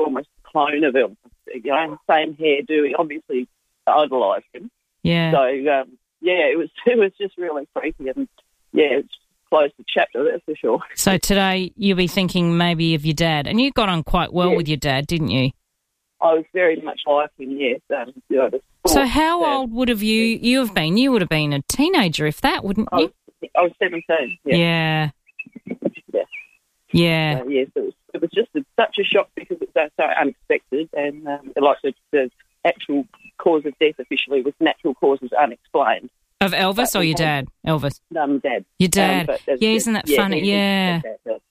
almost a clone of Elvis. Same hairdo. He obviously idolised him. Yeah. So, it was just really freaky, and, it's closed the chapter, that's for sure. So today you'll be thinking maybe of your dad, and you got on quite well with your dad, didn't you? I was very much like him, yes. So how old would have you have been? You would have been a teenager, if that, wouldn't you? I was 17, Yeah. Yeah. It was just such a shock because it was so unexpected, and the actual cause of death officially was natural causes unexplained. Of Elvis or your dad? Elvis? Dad. Your dad. Isn't that funny? Yeah.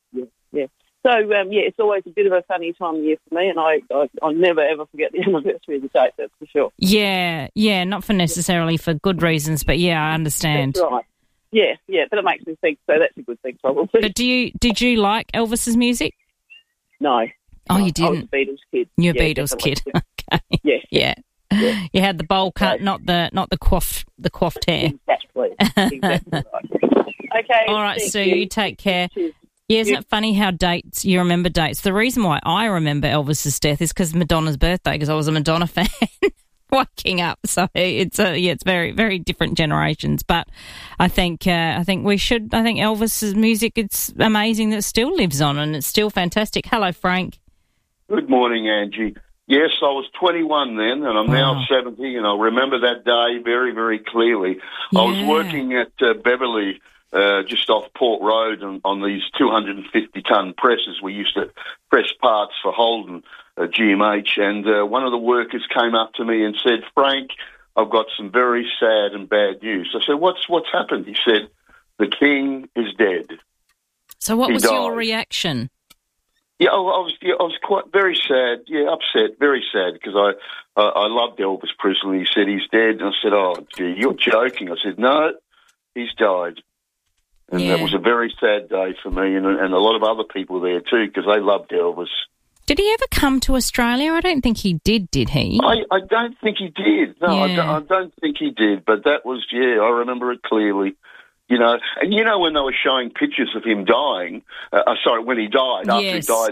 So, it's always a bit of a funny time of year for me, and I'll never, ever forget the anniversary of the date, that's for sure. Yeah, not for necessarily for good reasons, but, I understand. That's right. Yeah, but it makes me think, so that's a good thing, probably. But did you like Elvis's music? No. Oh, you didn't? I was a Beatles kid. You're a Beatles kid. Okay. Yeah. You had the bowl cut, not the coiffed hair. Exactly right. Okay. All right, Sue, you take care. Cheers. Yeah, isn't it funny how you remember dates? The reason why I remember Elvis's death is because Madonna's birthday, because I was a Madonna fan waking up. So it's very, very different generations. But I think Elvis's music, it's amazing that it still lives on and it's still fantastic. Hello, Frank. Good morning, Angie. Yes, I was 21 then, and I'm now 70, and I remember that day very, very clearly. Yeah. I was working at Beverley, just off Port Road, on these 250-ton presses. We used to press parts for Holden, GMH, and one of the workers came up to me and said, "Frank, I've got some very sad and bad news." I said, "What's happened?" He said, "The king is dead." So what was your reaction? Yeah, I was quite very sad. Yeah, upset, very sad, because I loved Elvis Presley. He said he's dead, and I said, "Oh, gee, you're joking." I said, "No, he's died," and that was a very sad day for me, and a lot of other people there too, because they loved Elvis. Did he ever come to Australia? I don't think he did he? I don't think he did. No, I don't think he did. But that was I remember it clearly. And when they were showing pictures of him dying, when he died, after he died,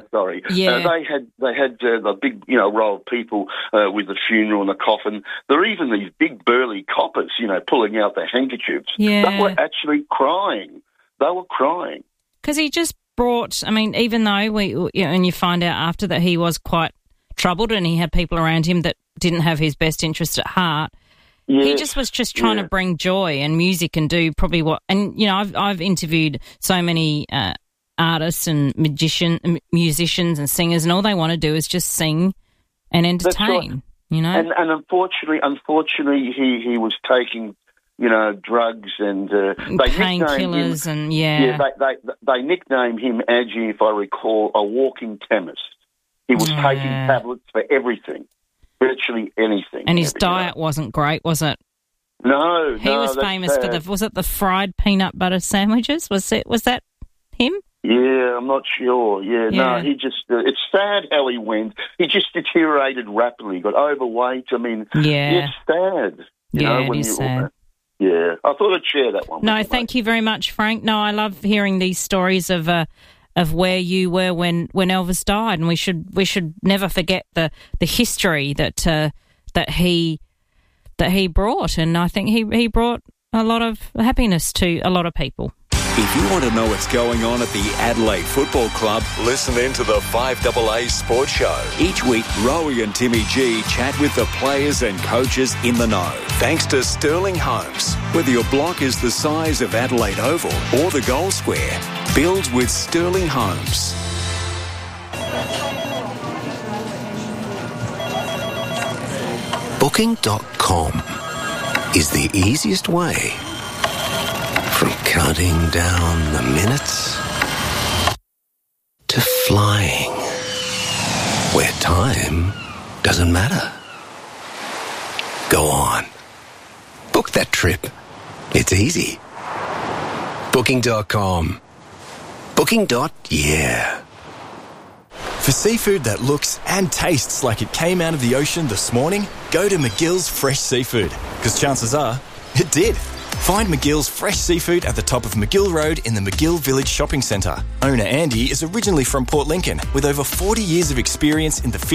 they had the big, row of people with the funeral and the coffin. There were even these big burly coppers, pulling out their handkerchiefs. Yeah. They were actually crying. They were crying. Because he just brought, even though and you find out after that he was quite troubled and he had people around him that didn't have his best interest at heart. Yes. He just was trying to bring joy and music and do probably what... And, I've interviewed so many artists and musicians and singers, and all they want to do is just sing and entertain, And unfortunately, he was taking, drugs and... painkillers and, they nicknamed him, Angie, if I recall, a walking chemist. He was taking tablets for everything. Virtually anything. And his diet wasn't great, was it? No, he was famous for was it the fried peanut butter sandwiches? Was that him? Yeah, I'm not sure. No, he just, it's sad how he went. He just deteriorated rapidly, got overweight. It's sad. It is sad. Yeah, I thought I'd share that one. No, thank you very much, Frank. No, I love hearing these stories of where you were when Elvis died, and we should never forget the history that he brought, and I think he brought a lot of happiness to a lot of people. If you want to know what's going on at the Adelaide Football Club, listen in to the 5AA Sports Show. Each week, Rowie and Timmy G chat with the players and coaches in the know. Thanks to Sterling Homes. Whether your block is the size of Adelaide Oval or the Gold Square, build with Sterling Homes. Booking.com is the easiest way from counting down the minutes to flying where time doesn't matter. Go on. Book that trip. It's easy. Booking.com. Booking.yeah. For seafood that looks and tastes like it came out of the ocean this morning, go to McGill's Fresh Seafood, because chances are it did. Find McGill's Fresh Seafood at the top of McGill Road in the McGill Village Shopping Centre. Owner Andy is originally from Port Lincoln with over 40 years of experience in the